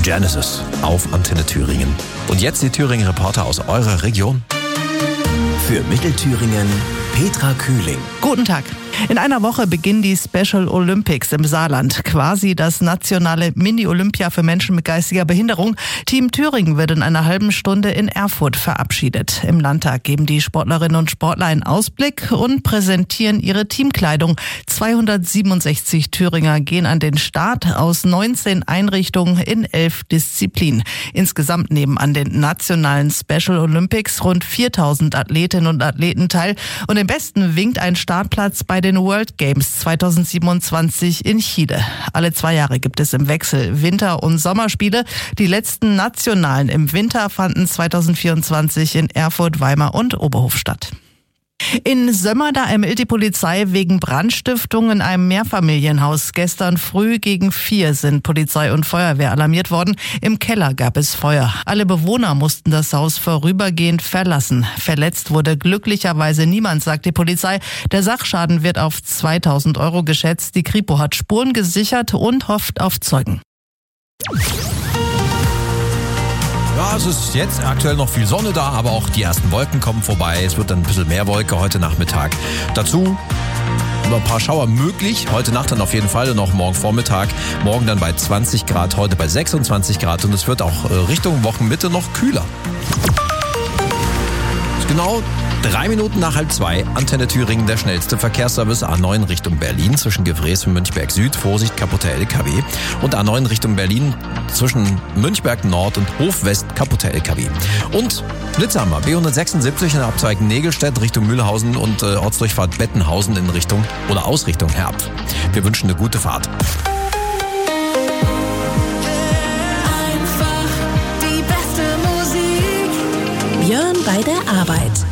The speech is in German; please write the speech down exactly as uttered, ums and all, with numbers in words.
Genesis auf Antenne Thüringen. Und jetzt die Thüringer Reporter aus eurer Region. Für Mittelthüringen Petra Kühling. Guten Tag. In einer Woche beginnen die Special Olympics im Saarland. Quasi das nationale Mini-Olympia für Menschen mit geistiger Behinderung. Team Thüringen wird in einer halben Stunde in Erfurt verabschiedet. Im Landtag geben die Sportlerinnen und Sportler einen Ausblick und präsentieren ihre Teamkleidung. zweihundertsiebenundsechzig Thüringer gehen an den Start aus neunzehn Einrichtungen in elf Disziplinen. Insgesamt nehmen an den nationalen Special Olympics rund viertausend Athletinnen und Athleten teil. Und im besten winkt ein Startplatz bei den World Games zweitausendsiebenundzwanzig in Chile. Alle zwei Jahre gibt es im Wechsel Winter- und Sommerspiele. Die letzten nationalen im Winter fanden zweitausendvierundzwanzig in Erfurt, Weimar und Oberhof statt. In Sömmerda ermittelt die Polizei wegen Brandstiftung in einem Mehrfamilienhaus. Gestern früh gegen vier sind Polizei und Feuerwehr alarmiert worden. Im Keller gab es Feuer. Alle Bewohner mussten das Haus vorübergehend verlassen. Verletzt wurde glücklicherweise niemand, sagt die Polizei. Der Sachschaden wird auf zweitausend Euro geschätzt. Die Kripo hat Spuren gesichert und hofft auf Zeugen. Ja, es ist jetzt aktuell noch viel Sonne da, aber auch die ersten Wolken kommen vorbei. Es wird dann ein bisschen mehr Wolke heute Nachmittag. Dazu noch ein paar Schauer möglich. Heute Nacht dann auf jeden Fall und auch morgen Vormittag. Morgen dann bei zwanzig Grad, heute bei sechsundzwanzig Grad und es wird auch Richtung Wochenmitte noch kühler. Ist genau drei Minuten nach halb zwei. Antenne Thüringen, der schnellste Verkehrsservice. A neun Richtung Berlin zwischen Gefrees und Münchberg Süd. Vorsicht, kaputter L K W. Und A neun Richtung Berlin zwischen Münchberg Nord und Hof West, kaputter L K W. Und Blitzhammer, B hundertsechsundsiebzig in der Abzweigung Negelstedt Richtung Mühlhausen und äh, Ortsdurchfahrt Bettenhausen in Richtung oder aus Richtung Herb. Wir wünschen eine gute Fahrt. Einfach die beste Musik. Björn bei der Arbeit.